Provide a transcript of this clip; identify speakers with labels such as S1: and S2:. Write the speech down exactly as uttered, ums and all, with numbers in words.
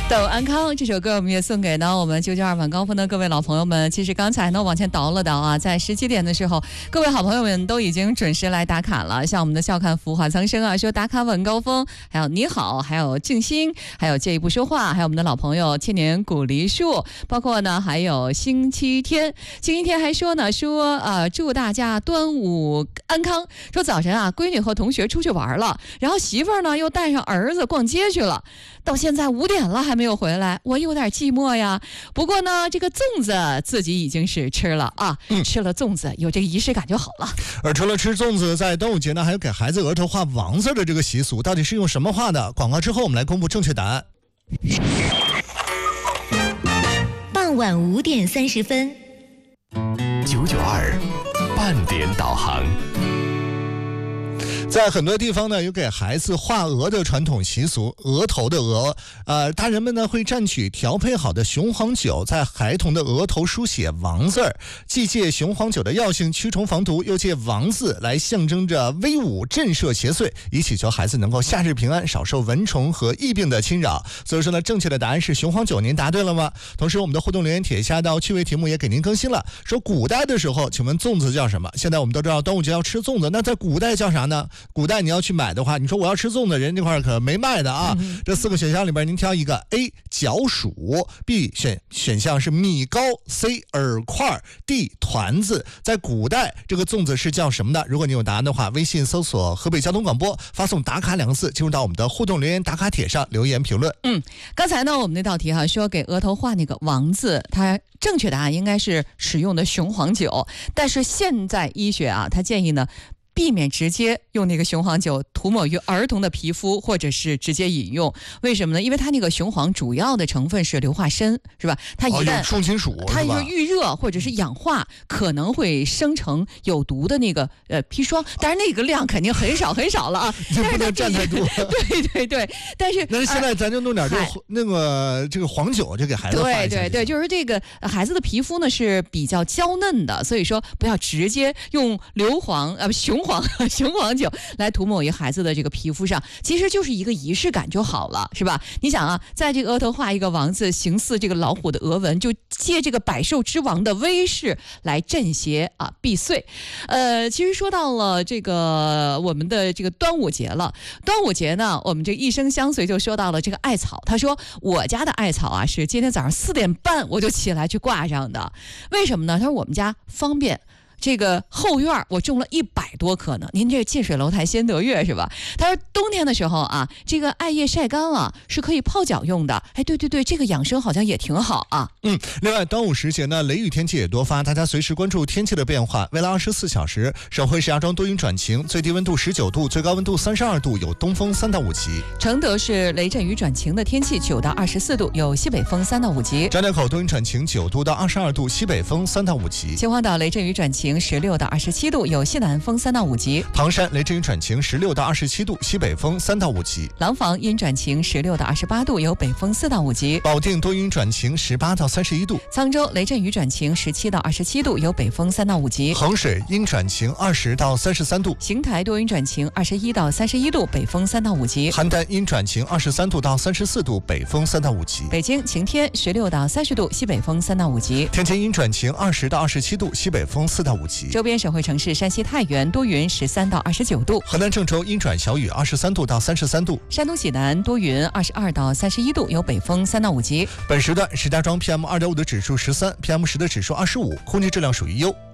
S1: 抖安康这首歌我们也送给呢我们九九二晚高峰的各位老朋友们。其实刚才呢往前倒了倒啊，在十七点的时候，各位好朋友们都已经准时来打卡了。像我们的笑看浮华苍生啊，说打卡晚高峰，还有你好，还有静心，还有借一步说话，还有我们的老朋友千年古梨树，包括呢还有星期天。星期天还说呢说呃祝大家端午安康。说早晨啊，闺女和同学出去玩了，然后媳妇儿呢又带上儿子逛街去了，到现在五点了还没有回来，我有点寂寞呀。不过呢，这个粽子自己已经是吃了啊，嗯、吃了粽子有这个仪式感就好了。
S2: 而除了吃粽子，在端午节呢，还有给孩子额头画王字的这个习俗，到底是用什么画的？广告之后我们来公布正确答案。
S3: 傍晚五点三十分，
S4: 九九二半点导航。
S2: 在很多地方呢，有给孩子画额的传统习俗，额头的额，呃，大人们呢会蘸取调配好的雄黄酒，在孩童的额头书写王字儿，既借雄黄酒的药性驱虫防毒，又借王字来象征着威武震慑邪祟，以祈求孩子能够夏日平安，少受蚊虫和疫病的侵扰。所以说呢，正确的答案是雄黄酒，您答对了吗？同时我们的互动留言帖下到趣味题目也给您更新了，说古代的时候请问粽子叫什么？现在我们都知道端午节要吃粽子，那在古代叫啥呢？古代你要去买的话，你说我要吃粽子，人这块可没卖的啊。嗯、这四个选项里边您挑一个。 A 角薯， B 选选项是米糕， C 饵块， D 团子。在古代这个粽子是叫什么呢？如果你有答案的话，微信搜索河北交通广播，发送打卡两个字进入到我们的互动留言打卡帖上留言评论。
S1: 嗯，刚才呢我们那道题哈、啊、说给额头画那个王字，它正确答案应该是使用的雄黄酒，但是现在医学啊它建议呢避免直接用那个雄黄酒涂抹于儿童的皮肤，或者是直接饮用。为什么呢？因为它那个雄黄主要的成分是硫化砷，是吧？它一旦、
S2: 哦、重金属，
S1: 它就遇热或者是氧化，可能会生成有毒的那个呃砒霜。当然那个量肯定很少很少了啊，
S2: 就不能蘸太多。
S1: 对对对，但是
S2: 但是现在咱就弄点这个、呃、那个这个黄酒，就给孩子画一下。
S1: 对对对，就是这个孩子的皮肤呢是比较娇嫩的，所以说不要直接用硫磺呃雄黄雄黄酒来涂抹于孩子的这个皮肤上，其实就是一个仪式感就好了，是吧？你想啊，在这个额头画一个王字，形似这个老虎的额纹，就借这个百兽之王的威势来镇邪啊避祟。呃，其实说到了这个我们的这个端午节了，端午节呢，我们这一生相随就说到了这个艾草。他说我家的艾草啊是今天早上四点半我就起来去挂上的，为什么呢？他说我们家方便。这个后院我种了一百多棵呢，您这近水楼台先得月是吧？他说冬天的时候啊，这个艾叶晒干了是可以泡脚用的。哎，对对对，这个养生好像也挺好啊。
S2: 嗯，另外端午时节呢，雷雨天气也多发，大家随时关注天气的变化。未来二十四小时，省会石家庄多云转晴，最低温度十九度，最高温度三十二度，有东风三到五级。
S1: 承德是雷阵雨转晴的天气，九到二十四度，有西北风三到五级。
S2: 张家口多云转晴，九度到二十二度，西北风三到五级。
S1: 秦皇岛雷阵雨转晴。十六到二十七度，有西南风三到五级。
S2: 唐山雷阵雨转晴，十六到二十七度，西北风三到五级。
S1: 廊坊阴转晴，十六到二十八度，有北风四到五级。
S2: 保定多云转晴，十八到三十一度。
S1: 沧州雷阵雨转晴，十七到二十七度，有北风三到五级。
S2: 衡水阴转晴，二十到三十三度。
S1: 邢台多云转晴，二十一到三十一度，北风三到五级。
S2: 邯郸阴转晴，二十三度到三十四度，北风三到五级。
S1: 北京晴天，十六到三十度，西北风三到五级。
S2: 天津阴转晴，二十到二十七度，西北风四到五级。
S1: 周边省会城市山西太原多云，十三到二十九度。
S2: 河南郑州阴转小雨，二十三度到三十三度。
S1: 山东济南多云，二十二到三十一度，有北风三到五级。
S2: 本时段石家庄 P M 二点五 的指数十三 ，P M 十 的指数二十五，空气质量属于优。